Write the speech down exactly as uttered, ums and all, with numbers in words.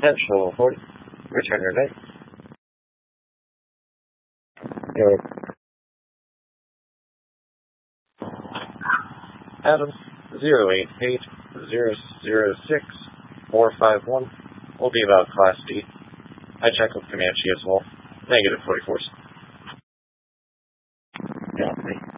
Potential forty. Return your day. Your Adam zero eight eight zero zero six four five one will be about Class D. I check with Comanche as well. Negative forty-four. Yeah,